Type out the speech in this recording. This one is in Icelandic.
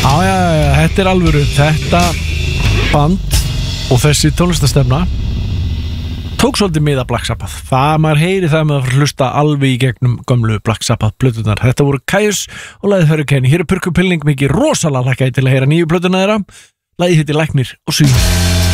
Já, þetta alvöru. Þetta band og þessi tónlistastefna tók svolítið miða Black Sabbath. Það maður heyri það með að fara að hlusta alveg í gegnum gömlu Black Sabbath plötunar. Þetta voru Kyuss og lagið Hurricane. Hér Purkupilling, mikið rosalega hlakkaði til að heyra nýju plötuna þeirra. Lagið heitir Læknir og Svín.